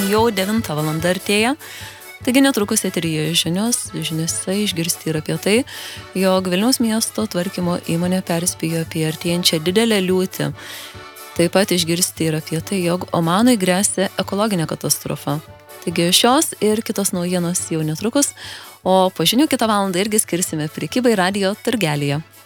jau 9 valanda artėja. Taigi netrukus eteryje žiniose išgirsti ir apie tai, jog Vilniaus miesto tvarkymo įmonė perspėjo apie artėjančią didelę liūtį. Taip pat išgirsti ir apie tai, jog Omanui gresia ekologinė katastrofa. Taigi šios ir kitos naujienos jau netrukus, o po žinių kitą valandą irgi skirsime prekybai radijo turgelyje.